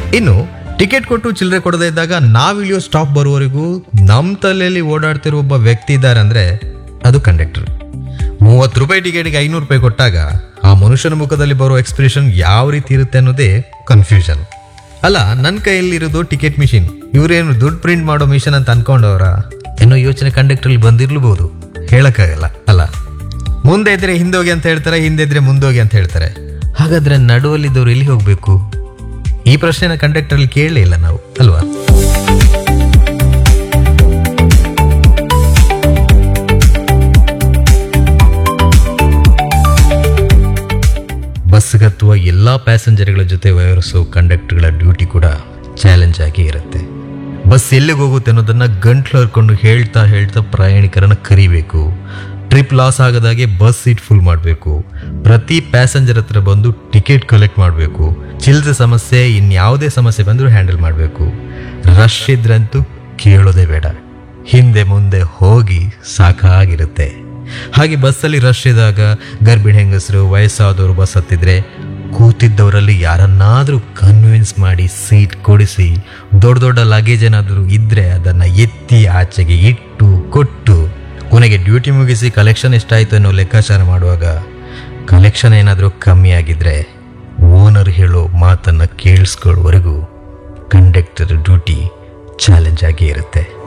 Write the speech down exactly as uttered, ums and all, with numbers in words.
ಇನ್ನು ಟಿಕೆಟ್ ಕೊಟ್ಟು ಚಿಲ್ಲರೆ ಕೊಡದೇ ಇದ್ದಾಗ ನಾವಿಳಿಯೋ ಸ್ಟಾಪ್ ಬರುವವರೆಗೂ ನಮ್ಮ ತಲೆಯಲ್ಲಿ ಓಡಾಡ್ತಿರೋ ಒಬ್ಬ ವ್ಯಕ್ತಿ ಇದ್ದಾರೆ ಅಂದ್ರೆ ಅದು ಕಂಡಕ್ಟರ್. ಮೂವತ್ತು ರೂಪಾಯಿ ಟಿಕೆಟ್ಗೆ ಐನೂರು ರೂಪಾಯಿ ಕೊಟ್ಟಾಗ ಆ ಮನುಷ್ಯನ ಮುಖದಲ್ಲಿ ಬರೋ ಎಕ್ಸ್ಪ್ರೆಷನ್ ಯಾವ ರೀತಿ ಇರುತ್ತೆ ಅನ್ನೋದೇ ಕನ್ಫ್ಯೂಷನ್. ಅಲ್ಲ, ನನ್ನ ಕೈಯಲ್ಲಿರೋದು ಟಿಕೆಟ್ ಮಿಷಿನ್, ಇವರೇನು ದುಡ್ಡು ಪ್ರಿಂಟ್ ಮಾಡೋ ಮಿಷನ್ ಅಂತ ಅನ್ಕೊಂಡವ್ರ ಏನೋ ಯೋಚನೆ ಕಂಡಕ್ಟರ್ಲಿ ಬಂದಿರ್ಲಬಹುದು, ಹೇಳಕ್ಕಾಗಲ್ಲ ಅಲ್ಲ. ಮುಂದೆ ಇದ್ರೆ ಹಿಂದೋಗಿ ಅಂತ ಹೇಳ್ತಾರೆ, ಹಿಂದೆ ಇದ್ರೆ ಮುಂದೋಗಿ ಅಂತ ಹೇಳ್ತಾರೆ. ಹಾಗಾದ್ರೆ ನಡುವಲ್ಲಿದ್ದವ್ರು ಎಲ್ಲಿ ಹೋಗ್ಬೇಕು? ಈ ಪ್ರಶ್ನೆನ ಕಂಡಕ್ಟರ್ಲಿ ಕೇಳಲೇ ಇಲ್ಲ ನಾವು, ಅಲ್ವಾ? ಬಸ್ಗತ್ತುವ ಎಲ್ಲ ಪ್ಯಾಸೆಂಜರ್ಗಳ ಜೊತೆ ವ್ಯವಹರಿಸೋ ಕಂಡಕ್ಟರ್ಗಳ ಡ್ಯೂಟಿ ಕೂಡ ಚಾಲೆಂಜ್ ಆಗಿ ಇರುತ್ತೆ. ಬಸ್ ಎಲ್ಲಿಗೆ ಹೋಗುತ್ತೆ ಅನ್ನೋದನ್ನ ಗಂಟ್ಲು ಹರ್ಕೊಂಡು ಹೇಳ್ತಾ ಹೇಳ್ತಾ ಪ್ರಯಾಣಿಕರನ್ನ ಕರಿಬೇಕು. ಟ್ರಿಪ್ ಲಾಸ್ ಆಗದಾಗೆ ಬಸ್ ಸೀಟ್ ಫುಲ್ ಮಾಡಬೇಕು. ಪ್ರತಿ ಪ್ಯಾಸೆಂಜರ್ ಹತ್ರ ಬಂದು ಟಿಕೆಟ್ ಕಲೆಕ್ಟ್ ಮಾಡಬೇಕು. ಚಿಲ್ಲರೆ ಸಮಸ್ಯೆ ಇನ್ಯಾವುದೇ ಸಮಸ್ಯೆ ಬಂದರೂ ಹ್ಯಾಂಡಲ್ ಮಾಡಬೇಕು. ರಶ್ ಇದ್ರಂತೂ ಕೇಳೋದೇ ಬೇಡ, ಹಿಂದೆ ಮುಂದೆ ಹೋಗಿ ಸಾಕಾಗಿರುತ್ತೆ. ಹಾಗೆ ಬಸ್ಸಲ್ಲಿ ರಶ್ ಇದ್ದಾಗ ಗರ್ಭಿಣಿ ಹೆಂಗಸರು, ವಯಸ್ಸಾದವರು ಬಸ್ ಹತ್ತಿದ್ರೆ ಕೂತಿದ್ದವರಲ್ಲಿ ಯಾರನ್ನಾದರೂ ಕನ್ವಿನ್ಸ್ ಮಾಡಿ ಸೀಟ್ ಕೊಡಿಸಿ, ದೊಡ್ಡ ದೊಡ್ಡ ಲಗೇಜ್ ಏನಾದರೂ ಇದ್ದರೆ ಅದನ್ನು ಎತ್ತಿ ಆಚೆಗೆ ಇಟ್ಟು ಕೊಟ್ಟು ಕೊನೆಗೆ ಡ್ಯೂಟಿ ಮುಗಿಸಿ ಕಲೆಕ್ಷನ್ ಎಷ್ಟಾಯಿತು ಅನ್ನೋ ಲೆಕ್ಕಾಚಾರ ಮಾಡುವಾಗ ಕಲೆಕ್ಷನ್ ಏನಾದರೂ ಕಮ್ಮಿ ಆಗಿದ್ರೆ ಓನರ್ ಹೇಳೋ ಮಾತನ್ನು ಕೇಳಿಸ್ಕೊಳ್ಳೋವರೆಗೂ ಕಂಡಕ್ಟರ್ ಡ್ಯೂಟಿ ಚಾಲೆಂಜ್ ಆಗಿ ಇರುತ್ತೆ.